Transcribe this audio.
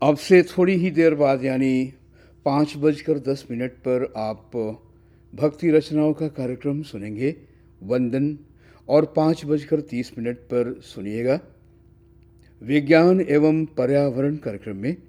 अब से थोड़ी ही देर बाद यानी 5:10 पर आप भक्ति रचनाओं का कार्यक्रम सुनेंगे वंदन। और 5:30 पर सुनिएगा विज्ञान एवं पर्यावरण कार्यक्रम में